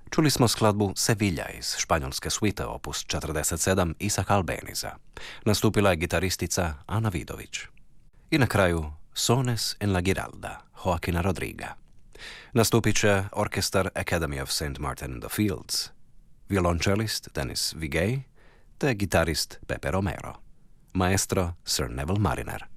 Čuli smo skladbu Sevilla iz španjolske suite opus 47 Isaac Albeniza. Nastupila je gitaristica Ana Vidović. I na kraju Sones en la Giralda Joaquina Rodriga. Nastupit će orkestar Academy of St. Martin in the Fields, violončelist Denis Vigej te gitarist Pepe Romero, maestro Sir Neville Mariner.